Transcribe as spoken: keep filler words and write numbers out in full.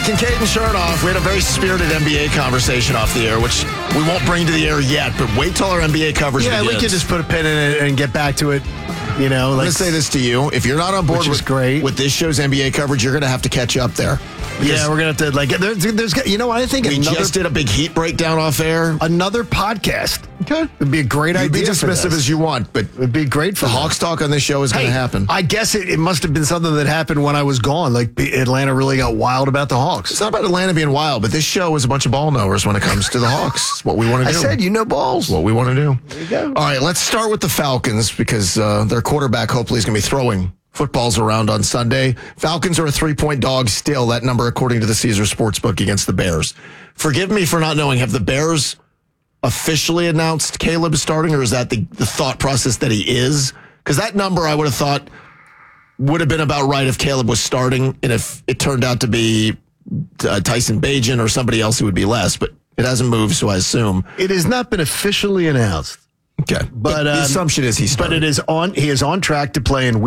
Kincaid and Chernoff. We had a very spirited N B A conversation off the air, which we won't bring to the air yet, but wait till our N B A coverage Yeah, begins. we can just put a pin in it and get back to it. You know, I'm like, going to say this to you. If you're not on board which is with, great. with this show's N B A coverage, you're going to have to catch up there. Yeah, we're going to have to, like, there's, there's, you know what, I think We another, just did a big Heat breakdown off air. another podcast. Okay. Would be a great You'd idea. be dismissive as you want, but It would be great for the them. Hawks talk on this show is going Hey, to happen. I guess it, it must have been something that happened when I was gone. Like, Atlanta really got wild about the Hawks. It's not about Atlanta being wild, but this show is a bunch of ball knowers when it comes to the Hawks. It's what we want to I do. said, you know balls. what we want to do. There you go. All right, let's start with the Falcons because uh, their quarterback hopefully is going to be throwing footballs around on Sunday. Falcons are a three-point dog still, that number according to the Caesar Sportsbook against the Bears. Forgive me for not knowing. Have the Bears officially announced Caleb is starting, or is that the, the thought process that he is? Because that number I would have thought would have been about right if Caleb was starting, and if it turned out to be uh, Tyson Bagent or somebody else, it would be less, but it hasn't moved, so I assume. It has not been officially announced. Okay. But, But, the um, assumption is he's But starting. it is on. He is on track to play in week